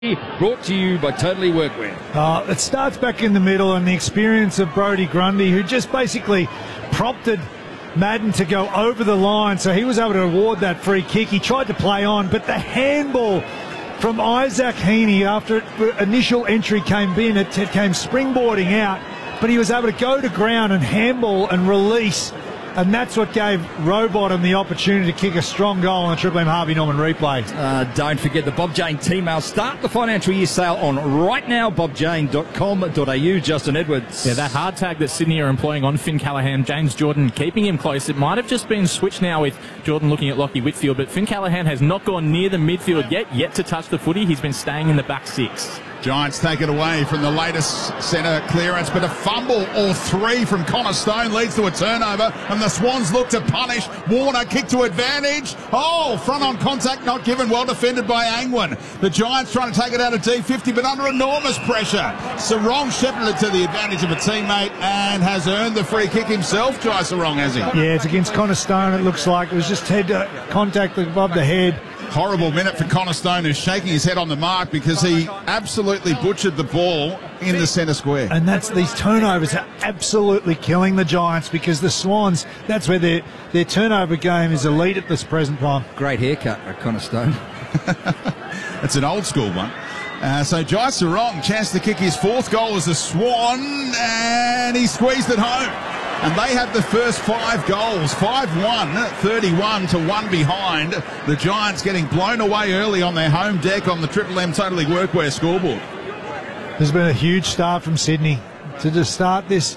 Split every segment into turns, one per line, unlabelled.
Brought to you by Totally Workwear.
It starts back in the middle, and the experience of Brodie Grundy, who just basically prompted Madden to go over the line, so he was able to award that free kick. He tried to play on, but the handball from Isaac Heaney after initial entry came in, it came springboarding out, but he was able to go to ground and handball and release. And that's what gave Rowbottom the opportunity to kick a strong goal on a Triple M Harvey Norman replay.
Don't forget the Bob Jane team mail. Start the financial year sale on right now, bobjane.com.au. Justin Edwards.
Yeah, that hard tag that Sydney are employing on Finn Callaghan, James Jordan keeping him close. It might have just been switched now with Jordan looking at Lockie Whitfield, but Finn Callaghan has not gone near the midfield yet to touch the footy. He's been staying in the back six.
Giants take it away from the latest centre clearance, but a fumble or three from Connor Stone leads to a turnover, and the Swans look to punish. Warner kick to advantage. Oh, front on contact not given, well defended by Angwin. The Giants trying to take it out of D50, but under enormous pressure. Sarong shepherded to the advantage of a teammate and has earned the free kick himself. Jai Sarong, has he?
Yeah, it's against Connor Stone, it looks like. It was just head contact above the head.
Horrible minute for Connor Stone, who's shaking his head on the mark because he absolutely butchered the ball in the centre square.
And these turnovers are absolutely killing the Giants, because the Swans, that's where their turnover game is elite at this present time.
Great haircut, Connor Stone.
It's an old school one. So Jai Sarong, chance to kick his fourth goal as a Swan, and he squeezed it home. And they have the first 5 goals, 5-1, 31 to 1 behind. The Giants getting blown away early on their home deck on the Triple M Totally Workwear scoreboard.
There's been a huge start from Sydney to just start this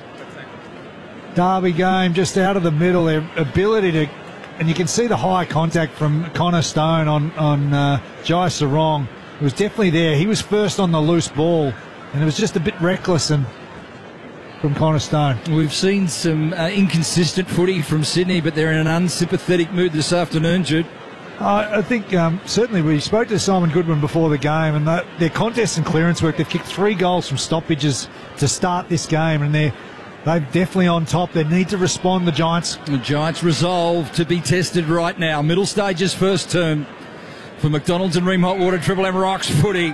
derby game just out of the middle. Their ability to, and you can see the high contact from Connor Stone on Jai Sarong. It was definitely there. He was first on the loose ball, and it was just a bit reckless and from Connor Stone.
We've seen some inconsistent footy from Sydney, but they're in an unsympathetic mood this afternoon, Jude.
I think certainly we spoke to Simon Goodwin before the game, and their contest and clearance work, they've kicked 3 goals from stoppages to start this game, and they're definitely on top. They need to respond, the Giants.
The Giants resolve to be tested right now. Middle stages first term for McDonald's and Ream Hot Water Triple M Rocks footy.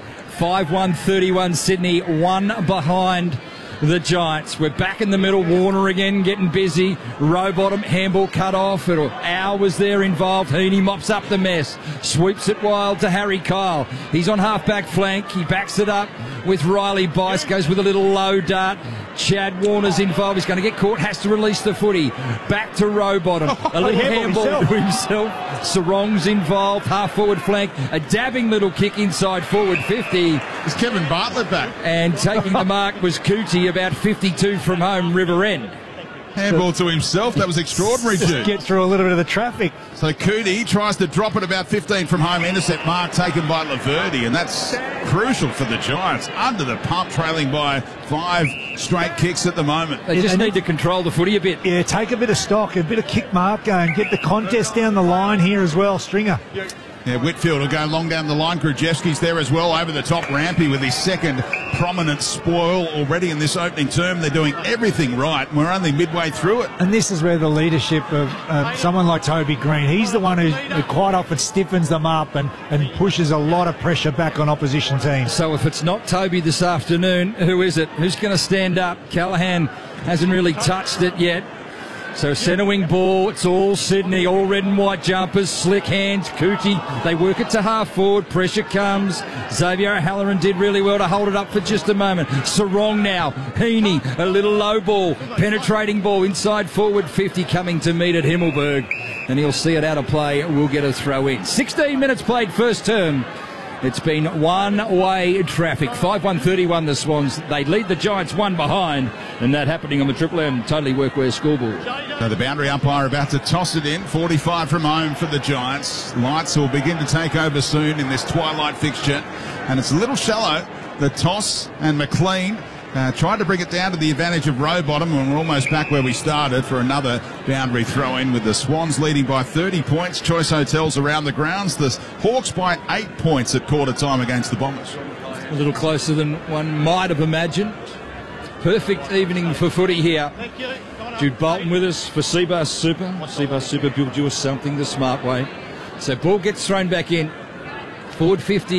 5-1, 31 Sydney, 1 behind the Giants. We're back in the middle. Warner again getting busy. Rowbottom, handball cut off. Al was there involved. Heaney mops up the mess. Sweeps it wild to Harry Kyle. He's on half-back flank. He backs it up with Riley Bice. Goes with a little low dart. Chad Warner's involved. He's going to get caught. Has to release the footy. Back to Rowbottom. A little handball to himself. Sarong's involved. Half-forward flank. A dabbing little kick inside forward 50.
Is Kevin Bartlett back?
And taking the mark was Cootie, about 52 from home, River End.
Handball to himself. That was extraordinary, Jude.
Get through a little bit of the traffic.
So Cootie tries to drop it about 15 from home. Intercept mark taken by Laverty, and that's crucial for the Giants. Under the pump, trailing by 5 straight kicks at the moment.
They just need to control the footy a bit.
Yeah, take a bit of stock, a bit of kick mark going. Get the contest down the line here as well, Stringer.
Yeah, Whitfield will go long down the line. Krajewski's there as well, over the top. Rampy with his second prominent spoil already in this opening term. They're doing everything right. We're only midway through it.
And this is where the leadership of someone like Toby Green, he's the one who quite often stiffens them up and pushes a lot of pressure back on opposition teams.
So if it's not Toby this afternoon, who is it? Who's going to stand up? Callaghan hasn't really touched it yet. So centre wing ball, it's all Sydney, all red and white jumpers, slick hands, Cootie, they work it to half forward, pressure comes, Xavier O'Halloran did really well to hold it up for just a moment. Sarong now, Heaney, a little low ball, penetrating ball inside forward 50 coming to meet at Himmelberg, and he'll see it out of play, we'll get a throw in. 16 minutes played first term. It's been one-way traffic. 5-1, 31 the Swans. They lead the Giants 1 behind, and that happening on the Triple M Totally Workwear scoreboard.
So the boundary umpire about to toss it in. 45 from home for the Giants. Lights will begin to take over soon in this twilight fixture, and it's a little shallow. The toss, and McLean tried to bring it down to the advantage of Rowbottom, and we're almost back where we started for another boundary throw-in with the Swans leading by 30 points. Choice Hotels around the grounds. The Hawks by 8 points at quarter time against the Bombers.
A little closer than one might have imagined. Perfect evening for footy here. Jude Bolton with us for Seabass Super. Seabass Super build you something the smart way. So ball gets thrown back in. Forward 50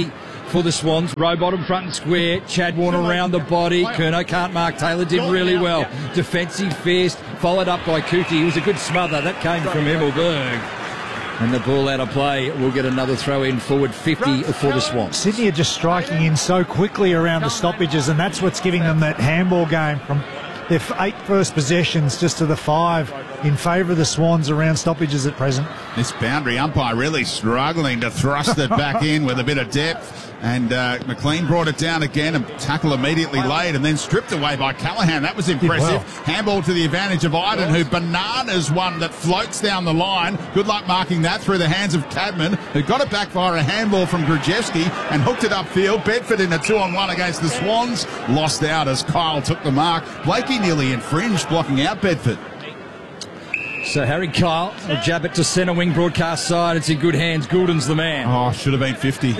for the Swans. Rowbottom front and square. Chad Warner around the body. Curnow can't mark. Taylor did really well. Defensive fierce, followed up by Kuti. It was a good smother. That came from Himmelberg. And the ball out of play. We'll get another throw in forward 50 for the Swans.
Sydney are just striking in so quickly around the stoppages, and that's what's giving them that handball game from their 8 first possessions just to the 5 in favour of the Swans around stoppages at present.
This boundary umpire really struggling to thrust it back in with a bit of depth. And McLean brought it down again and tackle immediately laid and then stripped away by Callaghan. That was impressive. Handball to the advantage of Iden, who bananas one that floats down the line. Good luck marking that through the hands of Cadman, who got it back via a handball from Grajewski and hooked it upfield. Bedford in a 2-on-1 against the Swans. Lost out as Kyle took the mark. Blakey nearly infringed, blocking out Bedford.
So Harry Kyle will jab it to centre wing broadcast side. It's in good hands. Goulden's the man.
Oh, should have been 50.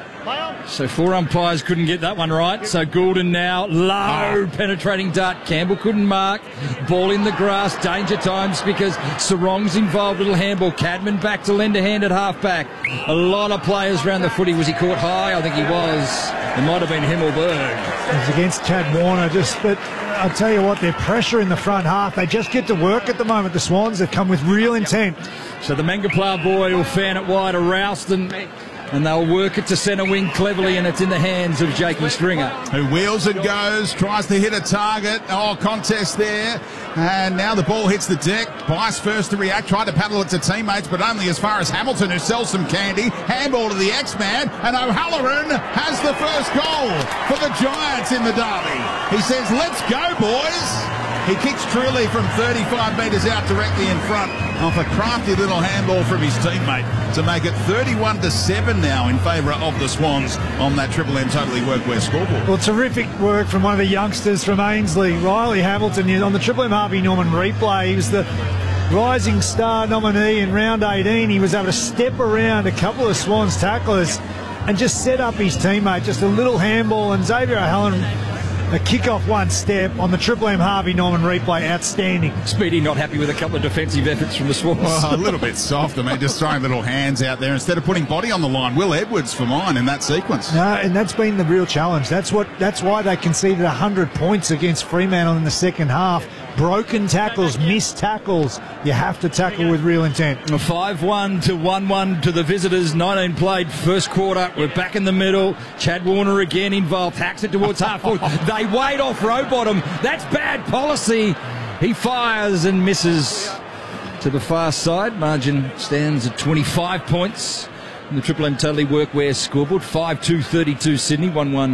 So 4 umpires couldn't get that one right. So Goulden now, low penetrating dart. Campbell couldn't mark. Ball in the grass. Danger times because Sarong's involved. Little handball. Cadman back to lend a hand at half-back. A lot of players around the footy. Was he caught high? I think he was. It might have been Himmelberg.
It's against Chad Warner. But I'll tell you what, their pressure in the front half, they just get to work at the moment. The Swans have come with real intent.
So the Mangapla boy will fan it wide of Ralston. And they'll work it to centre wing cleverly, and it's in the hands of Jakey Stringer.
Who wheels and goes, tries to hit a target. Oh, contest there. And now the ball hits the deck. Bice first to react, tried to paddle it to teammates, but only as far as Hamilton, who sells some candy. Handball to the X-Man, and O'Halloran has the first goal for the Giants in the derby. He says, let's go, boys. He kicks truly from 35 metres out directly in front off a crafty little handball from his teammate to make it 31-7 now in favour of the Swans on that Triple M Totally Workwear scoreboard.
Well, terrific work from one of the youngsters from Ainsley, Riley Hamilton, on the Triple M Harvey Norman replay. He was the rising star nominee in round 18. He was able to step around a couple of Swans tacklers and just set up his teammate. Just a little handball, and Xavier O'Halloran a kick-off one step on the Triple M Harvey Norman replay. Outstanding.
Speedy not happy with a couple of defensive efforts from the Swans.
Well, a little bit soft. I mean, just throwing little hands out there instead of putting body on the line. Will Edwards for mine in that sequence.
No, and that's been the real challenge. That's why they conceded 100 points against Fremantle in the second half. Broken tackles, missed tackles. You have to tackle with real intent.
5-1 to 1-1 to the visitors. 19 played first quarter. We're back in the middle. Chad Warner again involved. Hacks it towards half forward. They wait off Rowbottom. That's bad policy. He fires and misses to the far side. Margin stands at 25 points. In the Triple M Totally Workwear scoreboard. 5-2-32 Sydney.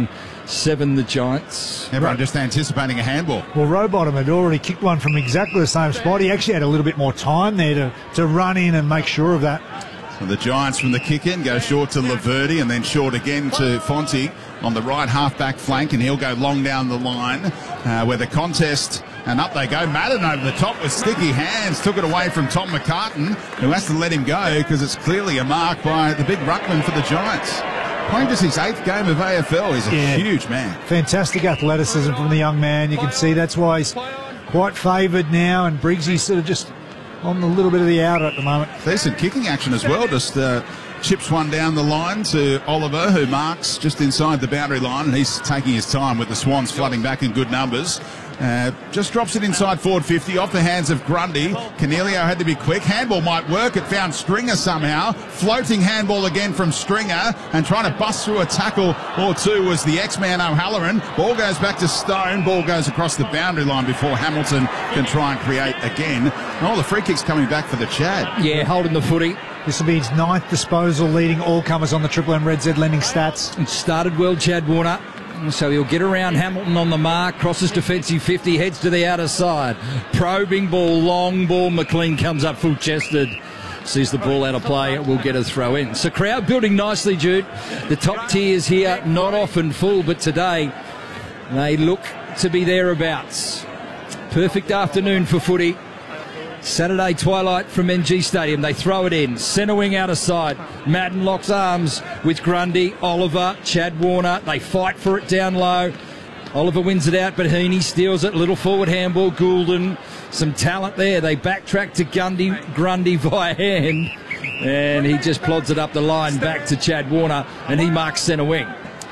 1-1-7 the Giants.
Everyone just anticipating a handball.
Well, Rowbottom had already kicked one from exactly the same spot. He actually had a little bit more time there to run in and make sure of that.
So the Giants from the kick-in go short to Laverty and then short again to Fonte on the right half-back flank, and he'll go long down the line where the contest, and up they go. Madden over the top with sticky hands, took it away from Tom McCartan, who has to let him go because it's clearly a mark by the big ruckman for the Giants. Playing just his 8th game of AFL. He's a huge man. Fantastic
athleticism from the young man. You can see that's why he's quite favoured now, and Briggsy's sort of just on a little bit of the outer at the moment.
Decent kicking action as well. Just chips one down the line to Oliver, who marks just inside the boundary line, and he's taking his time with the Swans flooding back in good numbers. Just drops it inside forward 50 off the hands of Grundy. Cornelio had to be quick. Handball might work. It found Stringer somehow. Floating handball again from Stringer, and trying to bust through a tackle or two was the X-Man O'Halloran. Ball goes back to Stone. Ball goes across the boundary line before Hamilton can try and create again. Oh, the free kick's coming back for the Chad.
Yeah, holding the footy.
This will be his 9th disposal, leading all comers on the Triple M Red Z lending stats.
It started well, Chad Warner. So he'll get around Hamilton on the mark, crosses defensive 50, heads to the outer side. Probing ball, long ball. McLean comes up full-chested. Sees the ball out of play. Will get a throw in. So crowd building nicely, Jude. The top tiers here, not often full, but today they look to be thereabouts. Perfect afternoon for footy. Saturday twilight from NG Stadium. They throw it in. Centre wing out of side. Madden locks arms with Grundy, Oliver, Chad Warner. They fight for it down low. Oliver wins it out, but Heaney steals it. Little forward handball. Goulden. Some talent there. They backtrack to Grundy via hand. And he just plods it up the line back to Chad Warner, and he marks centre wing.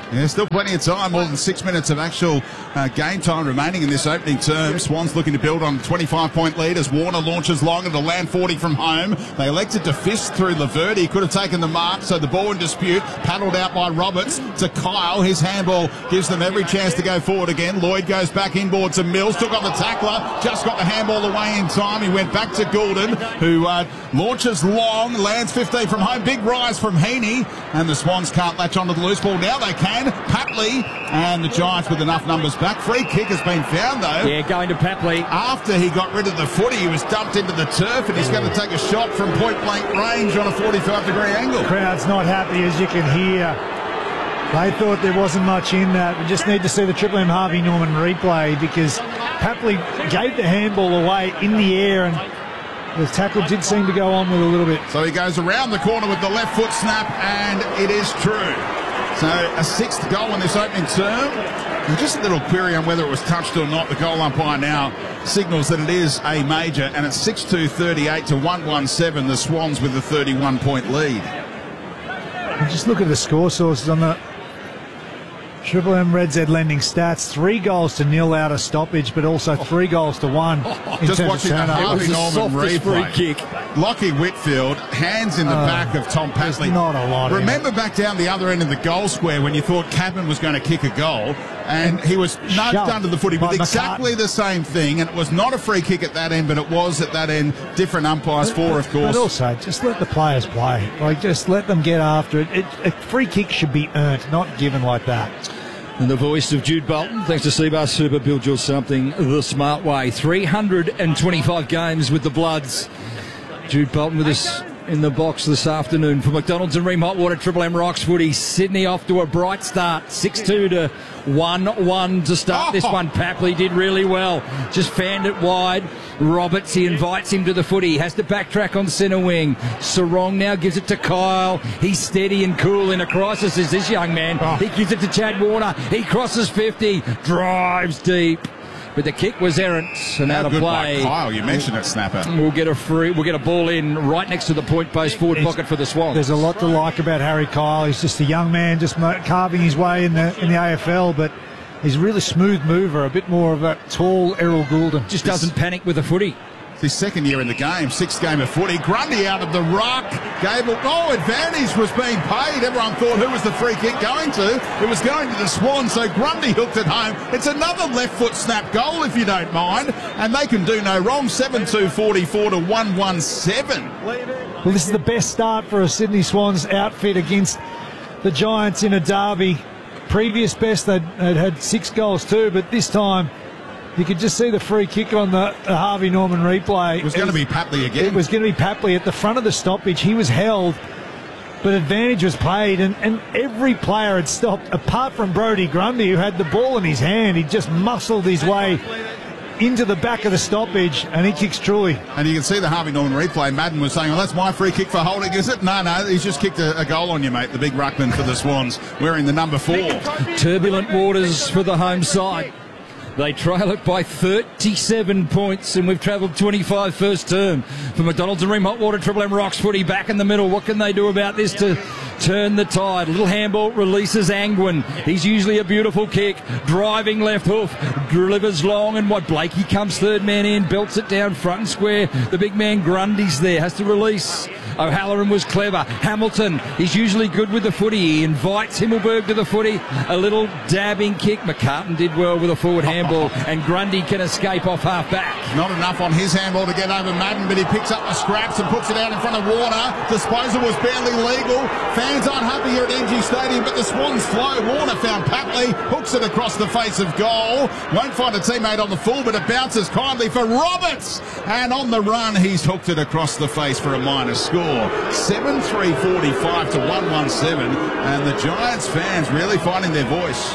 Yeah, still plenty of time, more than 6 minutes of actual game time remaining in this opening term. Swans looking to build on a 25-point lead as Warner launches long into land 40 from home. They elected to fist through Laverde. He could have taken the mark, so the ball in dispute, paddled out by Roberts to Kyle. His handball gives them every chance to go forward again. Lloyd goes back inboard to Mills, took on the tackler, just got the handball away in time. He went back to Goulden, who launches long, lands 15 from home. Big rise from Heaney, and the Swans can't latch onto the loose ball. Now they can. Papley and the Giants with enough numbers back. Free kick has been found, though.
Yeah, going to Papley.
After he got rid of the footy, he was dumped into the turf, and he's going to take a shot from point-blank range on a 45-degree angle.
Crowd's not happy, as you can hear. They thought there wasn't much in that. We just need to see the Triple M Harvey Norman replay, because Papley gave the handball away in the air, and the tackle did seem to go on with a little bit.
So he goes around the corner with the left foot snap, and it is true. So a 6th goal in this opening term. And just a little query on whether it was touched or not. The goal umpire now signals that it is a major, and it's 6-2-38 to 1-1-7. The Swans with the 31-point lead.
And just look at the score sources on the Triple M Red Z Lending stats. 3 goals to 0 out of stoppage, but also 3 goals to 1.
Just watching the Harvey Norman replay.
Free kick.
Lockie Whitfield, hands in the back of Tom Papley.
Not a lot.
Remember back down the other end of the goal square when you thought Cabin was going to kick a goal, and he was nudged under the footy with exactly the same thing, and it was not a free kick at that end, but it was at that end. Different umpires for, of course.
But also, just let the players play. Like, just let them get after it. A free kick should be earned, not given like that.
And the voice of Jude Bolton, thanks to Seabar Super, build your something the smart way. 325 games with the Bloods. Jude Bolton with us in the box this afternoon for McDonald's and Ream Hot Water Triple M Rocks footy. Sydney off to a bright start, 6-2 to 1-1 to start this one. Papley did really well, just fanned it wide. Roberts, he invites him to the footy. He has to backtrack on centre wing. Sarong now gives it to Kyle. He's steady and cool in a crisis, is this young man. He gives it to Chad Warner. He crosses 50, drives deep. But the kick was errant, and out of play.
Kyle, you mentioned it, Snapper.
We'll get a ball in right next to the point post forward pocket for the Swans.
There's a lot to like about Harry Kyle. He's just a young man, just carving his way in the AFL, but he's a really smooth mover, a bit more of a tall Errol Goulden.
Just doesn't panic with the footy.
His 2nd year in the game, 6th game of footy. Grundy out of the ruck. Gable, advantage was being paid. Everyone thought, who was the free kick going to? It was going to the Swans, so Grundy hooked it home. It's another left foot snap goal, if you don't mind, and they can do no wrong. 7-2-44 to 1-1-7.
Well, this is the best start for a Sydney Swans outfit against the Giants in a derby. Previous best, they'd had 6 goals too, but this time you could just see the free kick on the Harvey Norman replay.
It was going to be Papley again.
It was going to be Papley at the front of the stoppage. He was held, but advantage was played, and every player had stopped, apart from Brodie Grundy, who had the ball in his hand. He just muscled his way into the back of the stoppage, and he kicks truly.
And you can see the Harvey Norman replay. Madden was saying, well, that's my free kick for holding, is it? No, he's just kicked a goal on you, mate. The big ruckman for the Swans, wearing the number 4.
Turbulent waters for the home side. They trail it by 37 points, and we've travelled 25 first term. For McDonald's and Ream Hot Water Triple M Rocks footy back in the middle. What can they do about this to turn the tide? Little handball releases Angwin. He's usually a beautiful kick. Driving left hoof. Delivers long, and Blakey comes third man in. Belts it down front and square. The big man Grundy's there. Has to release. O'Halloran was clever. Hamilton, he's usually good with the footy. He invites Himmelberg to the footy. A little dabbing kick. McCartan did well with a forward handball, and Grundy can escape off half back.
Not enough on his handball to get over Madden, but he picks up the scraps and puts it out in front of Warner. Disposal was barely legal. Fans aren't happy here at NG Stadium, but the Swans flow. Warner found Papley, hooks it across the face of goal. Won't find a teammate on the full, but it bounces kindly for Roberts. And on the run, he's hooked it across the face for a minor score. 7-3-45 to 1-1-7, and the Giants fans really finding their voice.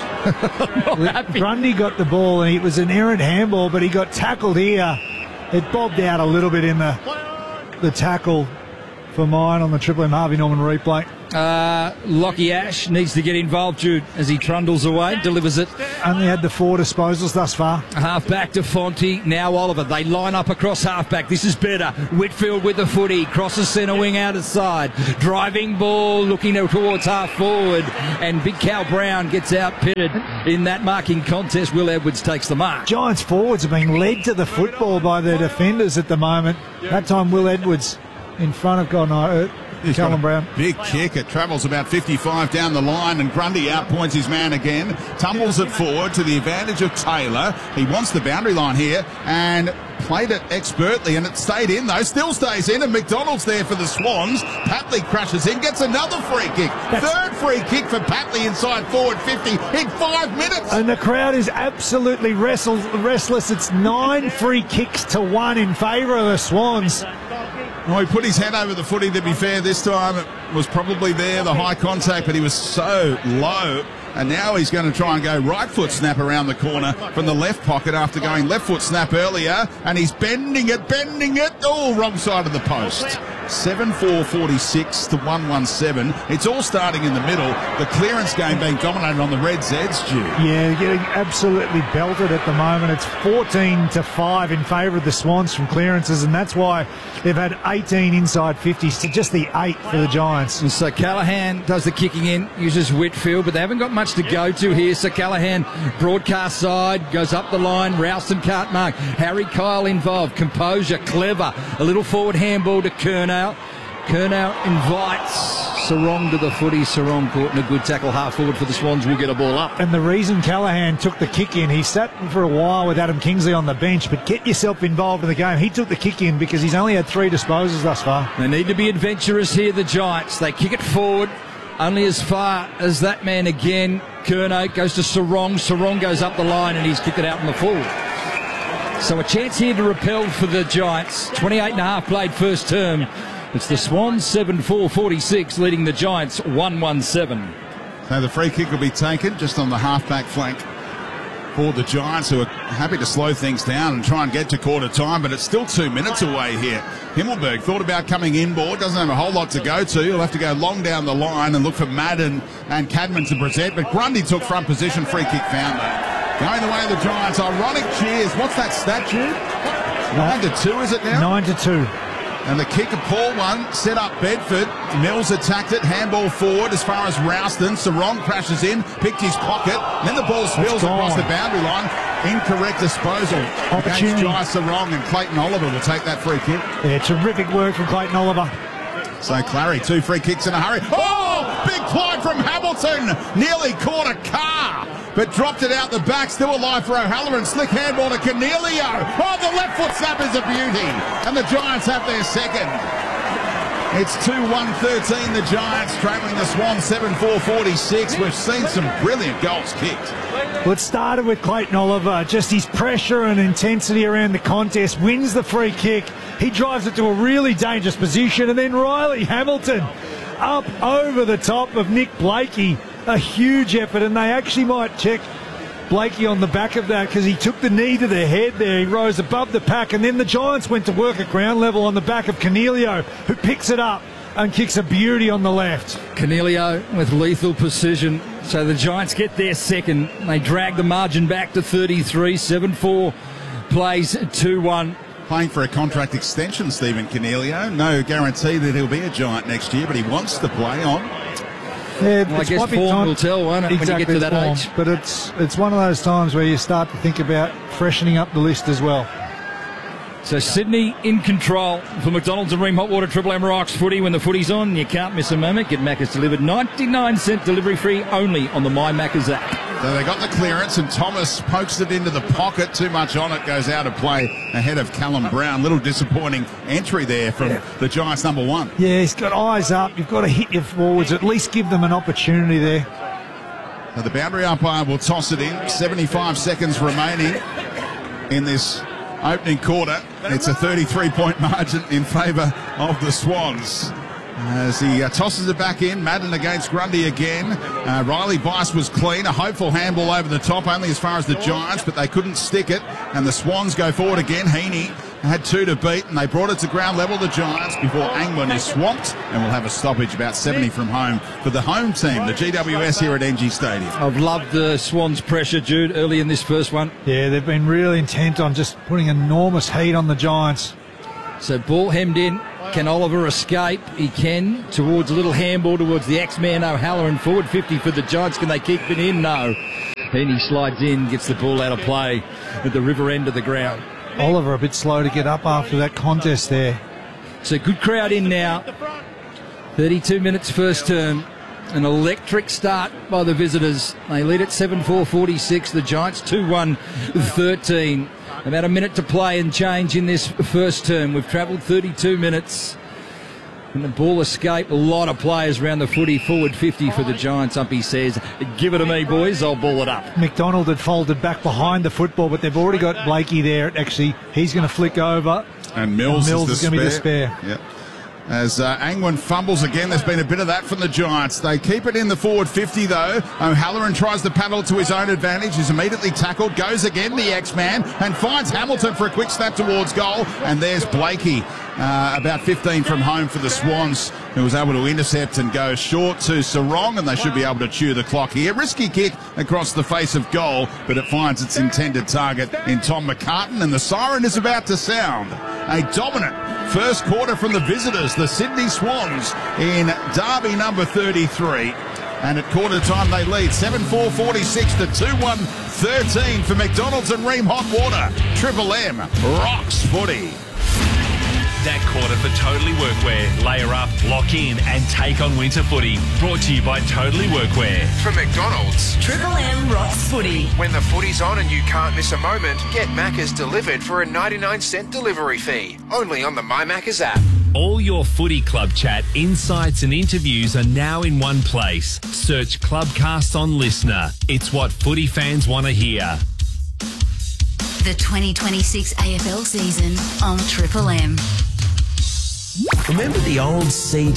Grundy got the ball, and it was an errant handball, but he got tackled here. It bobbed out a little bit in the tackle for mine on the Triple M Harvey Norman replay.
Lockie Ash needs to get involved, Jude, as he trundles away, delivers it.
Only had the 4 disposals thus far.
Half back to Fonte, now Oliver. They line up across half back. This is better. Whitfield with the footy, crosses centre wing out of side. Driving ball, looking towards half forward. And Big Cal Brown gets out pitted in that marking contest. Will Edwards takes the mark.
Giants forwards are being led to the football by their defenders at the moment. That time Will Edwards in front of Callum Brown.
Big kick. It travels about 55 down the line, and Grundy outpoints his man again. Tumbles it forward to the advantage of Taylor. He wants the boundary line here and played it expertly, and it stayed in though. Still stays in, and McDonald's there for the Swans. Patley crashes in, gets another free kick. Third free kick for Patley inside forward 50 in 5 minutes.
And the crowd is absolutely restless. It's 9 free kicks to 1 in favour of the Swans.
Well, he put his head over the footy, to be fair. This time it was probably there, the high contact, but he was so low. And now he's going to try and go right foot snap around the corner from the left pocket after going left foot snap earlier. And he's bending it. Oh, wrong side of the post. 7-4-46 to 1-1-7. It's all starting in the middle. The clearance game being dominated on the Reds' edge, Stu.
Yeah, getting absolutely belted at the moment. It's 14-5 in favour of the Swans from clearances, and that's why they've had 18 inside 50s to just the 8 for the Giants.
And so Callaghan does the kicking in, uses Whitfield, but they haven't got much to go to here. So Callaghan, broadcast side, goes up the line. Ralston can't mark. Harry Kyle involved. Composure, clever. A little forward handball to Curnow. Curnow invites Sarong to the footy. Sarong caught in a good tackle half forward for the Swans. Will get a ball up.
And the reason Callaghan took the kick in, he sat for a while with Adam Kingsley on the bench, but get yourself involved in the game. He took the kick in because he's only had 3 disposals thus far.
They need to be adventurous here, the Giants. They kick it forward only as far as that man again. Curnow goes to Sarong. Sarong goes up the line and he's kicked it out in the full. So a chance here to repel for the Giants. 28.5 played first term. It's the Swans 7-4-46 leading the Giants 1-1-7.
So the free kick will be taken just on the half-back flank for the Giants, who are happy to slow things down and try and get to quarter time, but it's still 2 minutes away here. Himmelberg thought about coming inboard, doesn't have a whole lot to go to. He'll have to go long down the line and look for Madden and Cadman to present, but Grundy took front position, free kick found though. Going the way of the Giants, ironic cheers. What's that stat, Jude? 9-2 is it now?
9-2.
And the kick, a poor one, set up Bedford. Mills attacked it, handball forward as far as Ralston. Sarong crashes in, picked his pocket. Then the ball spills across the boundary line. Incorrect disposal against Jai Sarong, and Clayton Oliver will take that free kick.
Yeah, terrific work from Clayton Oliver.
So Clary, 2 free kicks in a hurry. Oh, big play from Hamilton. Nearly caught a car, but dropped it out the back. Still alive for O'Halloran. Slick handball to Cornelio. Oh, the left foot snap is a beauty. And the Giants have their second. It's 2-1-13, the Giants trailing the Swans 7-4-46. We've seen some brilliant goals kicked.
Well, it started with Clayton Oliver. Just his pressure and intensity around the contest wins the free kick. He drives it to a really dangerous position. And then Riley Hamilton up over the top of Nick Blakey. A huge effort, and they actually might check Blakey on the back of that because he took the knee to the head there. He rose above the pack, and then the Giants went to work at ground level on the back of Cornelio, who picks it up and kicks a beauty on the left.
Cornelio with lethal precision. So the Giants get their second. They drag the margin back to 33. 7-4 plays 2-1.
Playing for a contract extension, Stephen Cornelio. No guarantee that he'll be a Giant next year, but he wants to play on.
Yeah,
well, I guess form will tell, won't it,
exactly,
when you get to that age?
But it's one of those times where you start to think about freshening up the list as well.
So Sydney in control for McDonald's and Ream Hot Water Triple M Rocks footy. When the footy's on, you can't miss a moment. Get Macca's delivered 99-cent delivery free only on the My Macca's app.
So they got the clearance, and Thomas pokes it into the pocket. Too much on it, goes out of play ahead of Callum Brown. Little disappointing entry there from the Giants number 1.
Yeah, he's got eyes up. You've got to hit your forwards, at least give them an opportunity there.
So the boundary umpire will toss it in. 75 seconds remaining in this opening quarter. It's a 33-point margin in favour of the Swans. As he tosses it back in, Madden against Grundy again. Riley Bice was clean, a hopeful handball over the top, only as far as the Giants, but they couldn't stick it. And the Swans go forward again. Heaney had 2 to beat, and they brought it to ground level, the Giants, before Angwin is swamped, and will have a stoppage about 70 from home for the home team, the GWS here at NG Stadium.
I've loved the Swans' pressure, Jude, early in this first one.
Yeah, they've been really intent on just putting enormous heat on the Giants.
So ball hemmed in. Can Oliver escape? He can. Towards a little handball towards the X-Man O'Halloran. Forward 50 for the Giants. Can they keep it in? No. Heaney slides in, gets the ball out of play at the river end of the ground.
Oliver a bit slow to get up after that contest there.
So good crowd in now. 32 minutes first term. An electric start by the visitors. They lead at 7-4-46. The Giants 2-1-13. About a minute to play and change in this first term. We've travelled 32 minutes. And the ball escape. A lot of players around the footy. Forward 50 for the Giants. Umpy says, give it to me, boys. I'll ball it up.
McDonald had folded back behind the football, but they've already got Blakey there. Actually, he's going to flick over.
And Mills
is going to be the spare.
Yep. As Angwin fumbles again, there's been a bit of that from the Giants. They keep it in the forward 50, though. O'Halloran tries to paddle to his own advantage. Is immediately tackled. Goes again, the X-Man, and finds Hamilton for a quick snap towards goal. And there's Blakey, about 15 from home for the Swans, who was able to intercept and go short to Sarong, and they should be able to chew the clock here. Risky kick across the face of goal, but it finds its intended target in Tom McCartan, and the siren is about to sound. A dominant first quarter from the visitors, the Sydney Swans, in derby number 33. And at quarter time they lead 7-4-46 to 2-1-13 for McDonald's and Ream Hot Water. Triple M rocks footy.
That quarter for Totally Workwear. Layer up, lock in and take on winter footy. Brought to you by Totally Workwear.
From McDonald's.
Triple M rocks footy.
When the footy's on and you can't miss a moment, get Macca's delivered for a 99-cent delivery fee. Only on the My Macca's app.
All your footy club chat, insights and interviews are now in one place. Search Clubcast on Listener. It's what footy fans want to hear.
The 2026 AFL season on Triple M.
Remember the old CD